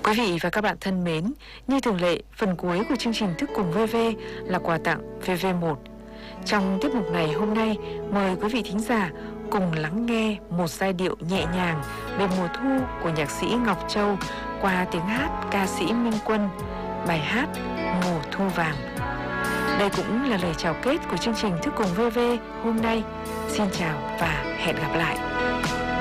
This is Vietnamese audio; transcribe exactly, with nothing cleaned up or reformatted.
Quý vị và các bạn thân mến, như thường lệ, phần cuối của chương trình Thức Cùng vê vê là quà tặng vê vê một. Trong tiết mục này hôm nay, mời quý vị thính giả cùng lắng nghe một giai điệu nhẹ nhàng về mùa thu của nhạc sĩ Ngọc Châu qua tiếng hát ca sĩ Minh Quân, bài hát Mùa Thu Vàng. Đây cũng là lời chào kết của chương trình Thức Cùng vê vê hôm nay. Xin chào và hẹn gặp lại.